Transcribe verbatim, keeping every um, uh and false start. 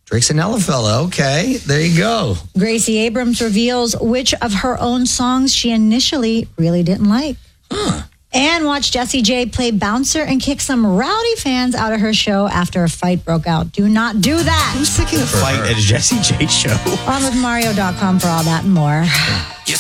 Drake's an Ella fella. Okay, there you go. Gracie Abrams reveals which of her own songs she initially really didn't like. Huh. And watch Jessie J play bouncer and kick some rowdy fans out of her show after a fight broke out. Do not do that. Who's picking a Fight at a Jessie J show. On with Mario dot com for all that and more.